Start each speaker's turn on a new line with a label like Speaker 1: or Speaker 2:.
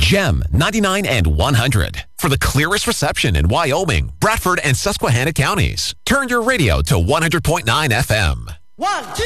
Speaker 1: Gem 99 and 100. For the clearest reception in Wyoming, Bradford, and Susquehanna counties. Turn your radio to 100.9 FM.
Speaker 2: 1, 2.